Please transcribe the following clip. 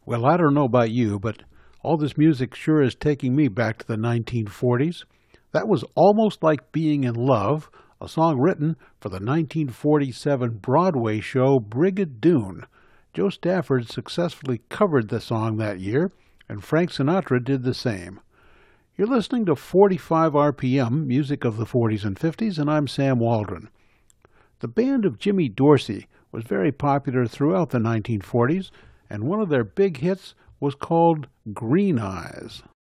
Well, I don't know about you, but all this music sure is taking me back to the 1940s. That was Almost Like Being in Love, a song written for the 1947 Broadway show Brigadoon. Joe Stafford successfully covered the song that year, and Frank Sinatra did the same. You're listening to 45 RPM, music of the 40s and 50s, and I'm Sam Waldron. The band of Jimmy Dorsey was very popular throughout the 1940s, and one of their big hits was called Green Eyes.